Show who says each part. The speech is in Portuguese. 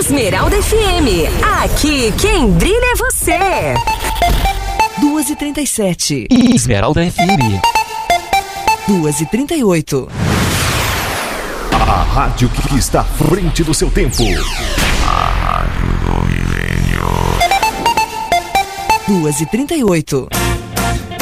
Speaker 1: Esmeralda FM. Aqui quem brilha é você.
Speaker 2: 2h37.
Speaker 3: Esmeralda FM.
Speaker 2: 2h38.
Speaker 4: A rádio que está à frente do seu tempo.
Speaker 3: A rádio do milênio.
Speaker 2: 2h38.